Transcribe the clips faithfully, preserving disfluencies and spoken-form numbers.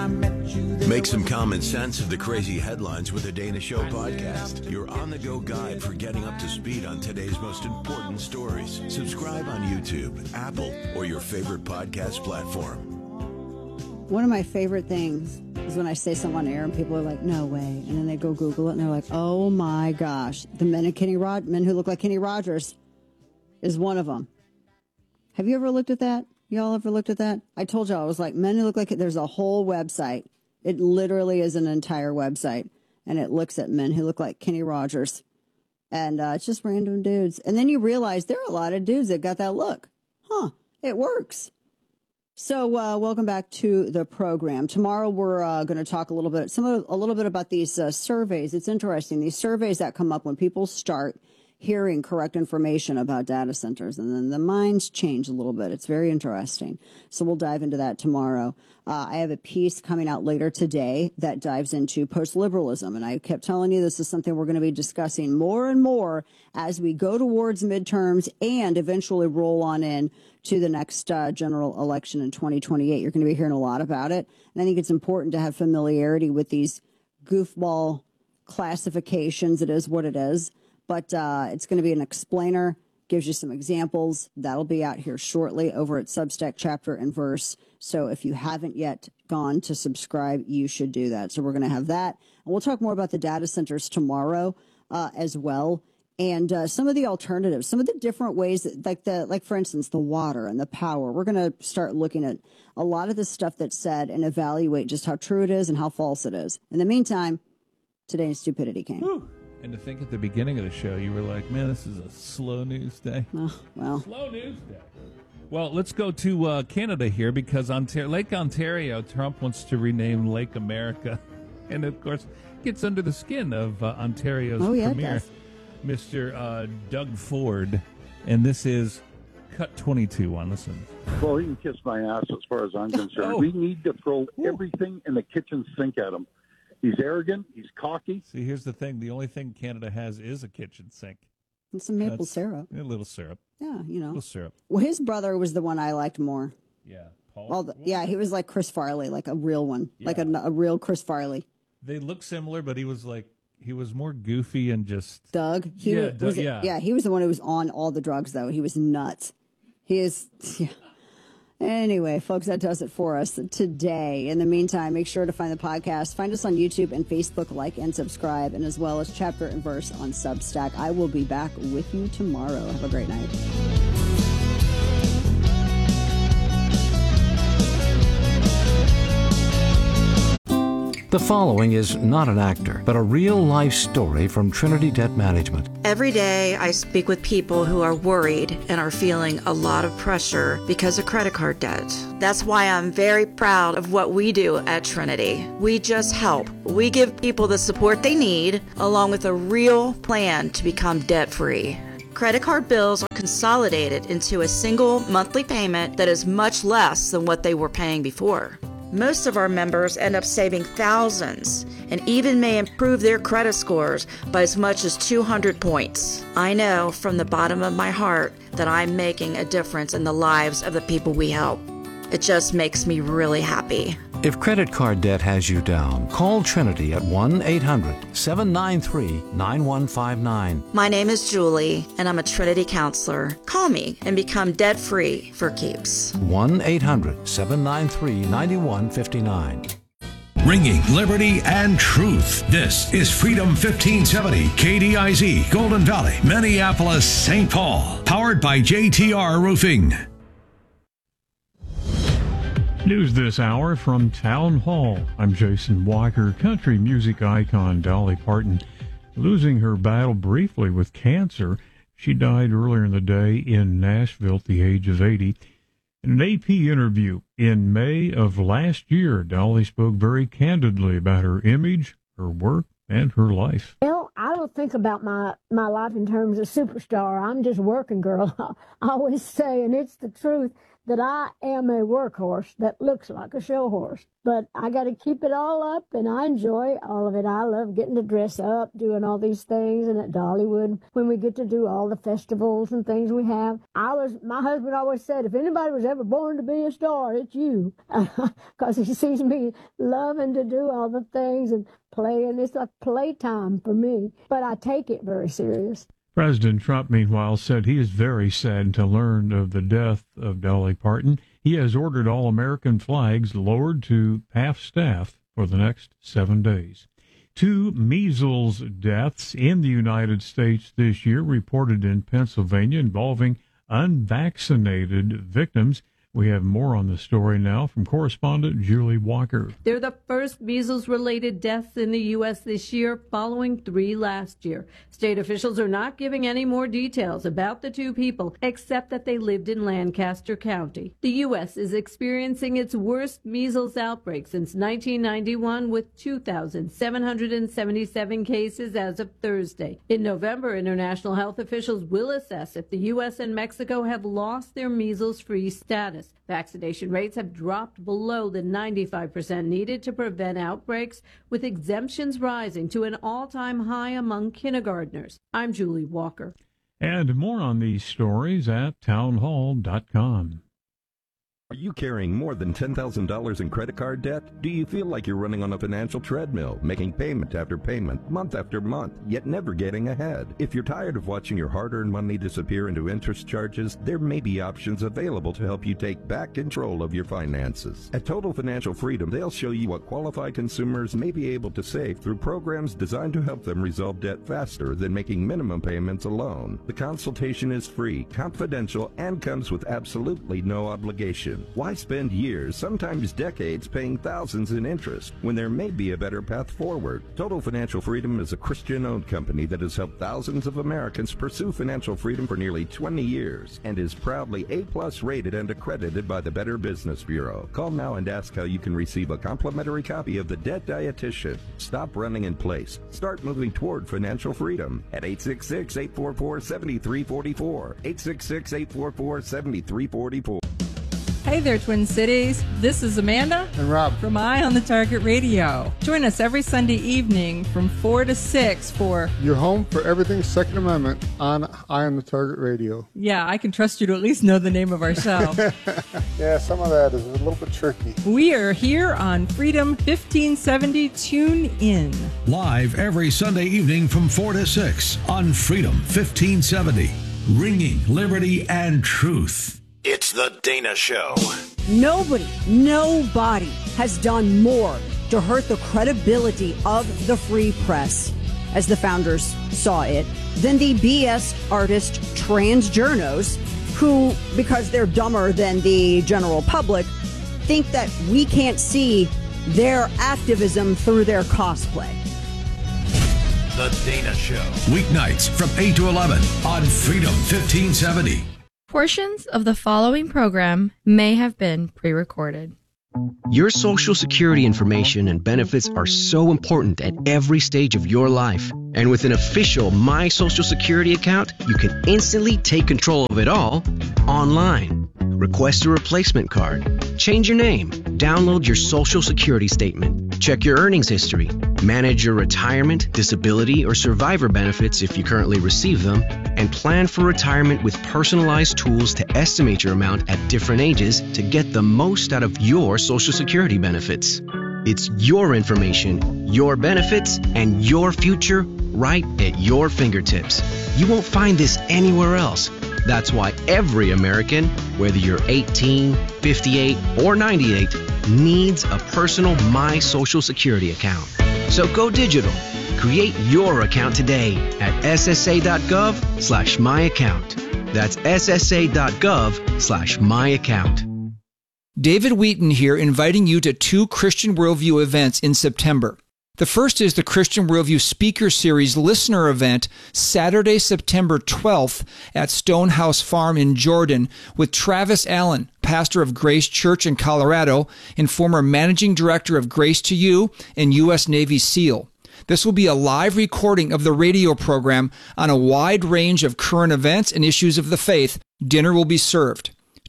Make some common sense of the crazy headlines with the Dana Show podcast. Your on-the-go guide for getting up to speed on today's most important stories. Subscribe on YouTube, Apple, or your favorite podcast platform. One of my favorite things is when I say something on air and people are like, no way. And then they go Google it and they're like, oh my gosh. The men, of Kenny Rod- men who look like Kenny Rogers is one of them. Have you ever looked at that? Y'all ever looked at that? I told y'all, I was like, men who look like it. There's a whole website. It literally is an entire website. And it looks at men who look like Kenny Rogers. And uh, it's just random dudes. And then you realize there are a lot of dudes that got that look. Huh, it works. So uh, welcome back to the program. Tomorrow we're uh, going to talk a little bit, some of, a little bit about these uh, surveys. It's interesting. These surveys that come up when people start hearing correct information about data centers, and then the minds change a little bit. It's very interesting. So we'll dive into that tomorrow. Uh, I have a piece coming out later today that dives into post-liberalism, and I kept telling you this is something we're going to be discussing more and more as we go towards midterms and eventually roll on in to the next uh, general election in twenty twenty-eight. You're going to be hearing a lot about it, and I think it's important to have familiarity with these goofball classifications. It is what it is. But uh, it's going to be an explainer, gives you some examples. That'll be out here shortly over at Substack Chapter and Verse. So if you haven't yet gone to subscribe, you should do that. So we're going to have that. And we'll talk more about the data centers tomorrow uh, as well. And uh, some of the alternatives, some of the different ways that, like the, like for instance, the water and the power. We're going to start looking at a lot of the stuff that's said and evaluate just how true it is and how false it is. In the meantime, today's stupidity came. Whew. And to think at the beginning of the show, you were like, man, this is a slow news day. Oh, well. Slow news day. Well, let's go to uh, Canada here because Ontario, Lake Ontario, Trump wants to rename Lake America. And, of course, gets under the skin of uh, Ontario's oh, yeah, premier, Mister Uh, Doug Ford. And this is Cut twenty-two on Listen. Well, he can kiss my ass as far as I'm concerned. Oh. We need to throw everything in the kitchen sink at him. He's arrogant. He's cocky. See, here's the thing. The only thing Canada has is a kitchen sink. And some maple That's, syrup. A little syrup. Yeah, you know. A little syrup. Well, his brother was the one I liked more. Yeah. Paul? All the, yeah, he was like Chris Farley, like a real one. Yeah. Like a, a real Chris Farley. They look similar, but he was like, he was more goofy and just... Doug? He yeah, was, Doug, yeah. Yeah, he was the one who was on all the drugs, though. He was nuts. He is... Yeah. Anyway, folks, that does it for us today. In the meantime, make sure to find the podcast. Find us on YouTube and Facebook, like and subscribe, and as well as Chapter and Verse on Substack. I will be back with you tomorrow. Have a great night. The following is not an actor, but a real-life story from Trinity Debt Management. Every day I speak with people who are worried and are feeling a lot of pressure because of credit card debt. That's why I'm very proud of what we do at Trinity. We just help. We give people the support they need, along with a real plan to become debt-free. Credit card bills are consolidated into a single monthly payment that is much less than what they were paying before. Most of our members end up saving thousands and even may improve their credit scores by as much as two hundred points. I know from the bottom of my heart that I'm making a difference in the lives of the people we help. It just makes me really happy. If credit card debt has you down, call Trinity at one eight hundred seven nine three nine one five nine. My name is Julie, and I'm a Trinity counselor. Call me and become debt-free for keeps. one eight hundred seven nine three nine one five nine. Ringing liberty and truth. This is Freedom fifteen seventy, K D I Z, Golden Valley, Minneapolis, Saint Paul. Powered by J T R Roofing. News this hour from Town Hall. I'm Jason Walker. Country music icon Dolly Parton losing her battle briefly with cancer. She died earlier in the day in Nashville at the age of eighty. In an A P interview in May of last year, Dolly spoke very candidly about her image, her work, and her life. Well, I don't think about my, my life in terms of superstar. I'm just working girl. I always say, and it's the truth, that I am a workhorse that looks like a show horse. But I got to keep it all up, and I enjoy all of it. I love getting to dress up, doing all these things, and at Dollywood, when we get to do all the festivals and things we have. I was, my husband always said, if anybody was ever born to be a star, it's you. Because he sees me loving to do all the things and play, and it's like playtime for me. But I take it very serious. President Trump, meanwhile, said he is very sad to learn of the death of Dolly Parton. He has ordered all American flags lowered to half-staff for the next seven days. Two measles deaths in the United States this year reported in Pennsylvania involving unvaccinated victims. We have more on the story now from correspondent Julie Walker. They're the first measles-related deaths in the U S this year, following three last year. State officials are not giving any more details about the two people, except that they lived in Lancaster County. The U S is experiencing its worst measles outbreak since nineteen ninety-one, with two thousand seven hundred seventy-seven cases as of Thursday. In November, international health officials will assess if the U S and Mexico have lost their measles-free status. Vaccination rates have dropped below the ninety-five percent needed to prevent outbreaks, with exemptions rising to an all-time high among kindergartners. I'm Julie Walker. And more on these stories at townhall dot com. Are you carrying more than ten thousand dollars in credit card debt? Do you feel like you're running on a financial treadmill, making payment after payment, month after month, yet never getting ahead? If you're tired of watching your hard-earned money disappear into interest charges, there may be options available to help you take back control of your finances. At Total Financial Freedom, they'll show you what qualified consumers may be able to save through programs designed to help them resolve debt faster than making minimum payments alone. The consultation is free, confidential, and comes with absolutely no obligation. Why spend years, sometimes decades, paying thousands in interest when there may be a better path forward? Total Financial Freedom is a Christian-owned company that has helped thousands of Americans pursue financial freedom for nearly twenty years and is proudly A-plus rated and accredited by the Better Business Bureau. Call now and ask how you can receive a complimentary copy of The Debt Dietitian. Stop running in place. Start moving toward financial freedom at eight six six, eight four four, seven three four four, eight six six, eight four four, seven three four four. Hey there, Twin Cities. This is Amanda and Rob from Eye on the Target Radio. Join us every Sunday evening from four to six for your home for everything Second Amendment on Eye on the Target Radio. Yeah, I can trust you to at least know the name of our show. Yeah, some of that is a little bit tricky. We are here on Freedom fifteen seventy. Tune in. Live every Sunday evening from four to six on Freedom fifteen seventy. Ringing liberty and truth. It's the Dana Show. Nobody, nobody has done more to hurt the credibility of the free press, as the founders saw it, than the B S artist transjournos, who, because they're dumber than the general public, think that we can't see their activism through their cosplay. The Dana Show. Weeknights from eight to eleven on Freedom fifteen seventy. Portions of the following program may have been pre-recorded. Your Social Security information and benefits are so important at every stage of your life. And with an official My Social Security account, you can instantly take control of it all online. Request a replacement card, change your name, download your Social Security statement, check your earnings history, manage your retirement, disability, or survivor benefits if you currently receive them, and plan for retirement with personalized tools to estimate your amount at different ages to get the most out of your Social Security benefits. It's your information, your benefits, and your future right at your fingertips. You won't find this anywhere else. That's why every American, whether you're eighteen, fifty-eight, or ninety-eight, needs a personal My Social Security account. So go digital. Create your account today at ssa.gov slash my account. That's ssa.gov slash my account. David Wheaton here, inviting you to two Christian Worldview events in September. The first is the Christian Worldview Speaker Series Listener Event, Saturday, September twelfth at Stonehouse Farm in Jordan, with Travis Allen, pastor of Grace Church in Colorado and former managing director of Grace to You and U S Navy SEAL. This will be a live recording of the radio program on a wide range of current events and issues of the faith. Dinner will be served.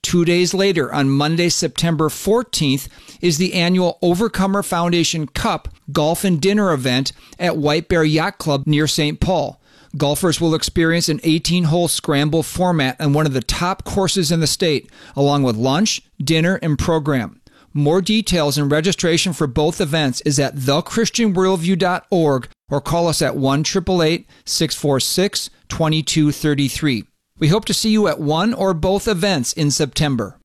Two days later, on Monday, September fourteenth, is the annual Overcomer Foundation Cup Golf and Dinner event at White Bear Yacht Club near Saint Paul. Golfers will experience an eighteen-hole scramble format on one of the top courses in the state, along with lunch, dinner, and program. More details and registration for both events is at the christian worldview dot org or call us at one eight eight eight, six four six, two two three three. We hope to see you at one or both events in September.